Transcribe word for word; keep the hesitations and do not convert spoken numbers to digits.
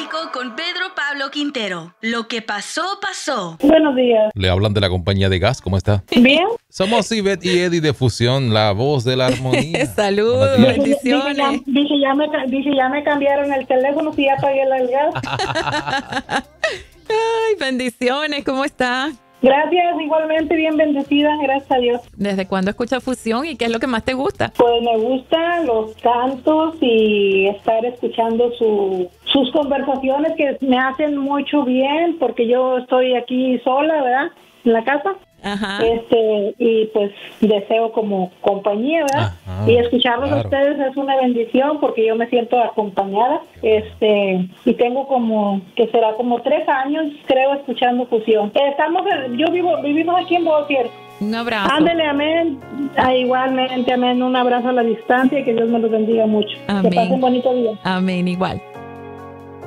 México con Pedro Pablo Quintero. Lo que pasó, pasó. Buenos días. Le hablan de la compañía de gas, ¿cómo está? Bien. Somos Ivette y Eddie de Fusión, la voz de la armonía. Salud, Buenos días. bendiciones. Dije, ya, dije, ya me, ca- dije, ya me cambiaron el teléfono, si ya pagué el gas. Ay, bendiciones, ¿cómo está? Gracias, igualmente bien bendecida, gracias a Dios. ¿Desde cuándo escuchas Fusión y qué es lo que más te gusta? Pues me gustan los cantos y estar escuchando su, sus conversaciones que me hacen mucho bien porque yo estoy aquí sola, ¿verdad? En la casa. Ajá. Este, y pues deseo como compañía, ¿verdad? Ajá, Y escucharlos a claro. ustedes es una bendición porque yo me siento acompañada. Este, y tengo como, que será como tres años, creo, escuchando Fusión. Estamos, en- yo vivo, vivimos aquí en Bossier. Un abrazo. Ándele, amén. Ah, igualmente, amén. Un abrazo a la distancia y que Dios me los bendiga mucho. Amén. Que pasen bonito día. Amén, igual.